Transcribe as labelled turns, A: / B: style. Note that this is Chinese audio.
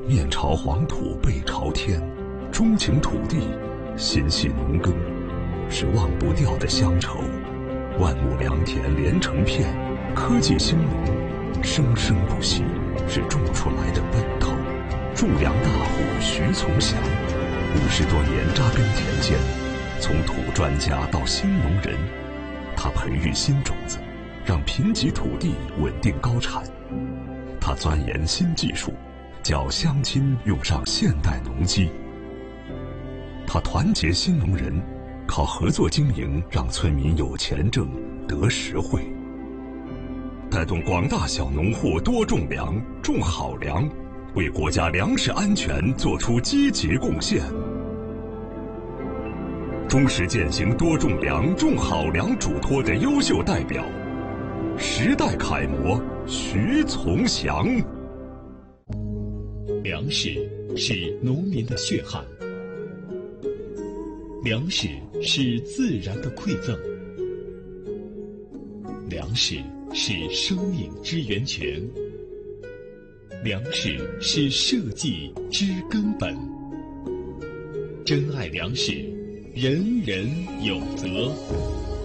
A: 面朝黄土背朝天，钟情土地，心系农耕，是忘不掉的乡愁。万亩良田连成片，科技兴农，生生不息，是种出来的奔头。种粮大户徐从祥，50多年扎根田间，从土专家到新农人，他培育新种子，让贫瘠土地稳定高产。他钻研新技术，叫乡亲用上现代农机。他团结新农人，靠合作经营让村民有钱挣，得实惠。带动广大小农户多种粮，种好粮，为国家粮食安全做出积极贡献。忠实践行多种粮、种好粮嘱托的优秀代表，时代楷模徐从祥。
B: 粮食是农民的血汗，粮食是自然的馈赠，粮食是生命之源泉，粮食是社稷之根本。珍爱粮食，人人有责。